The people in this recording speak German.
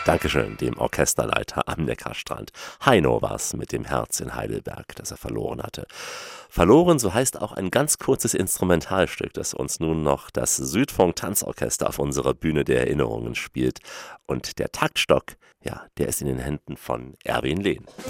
Dankeschön, dem Orchesterleiter am Neckarstrand. Heino war's mit dem Herz in Heidelberg, das er verloren hatte. Verloren, so heißt auch ein ganz kurzes Instrumentalstück, das uns nun noch das Südfunk Tanzorchester auf unserer Bühne der Erinnerungen spielt. Und der Taktstock, ja, der ist in den Händen von Erwin Lehn.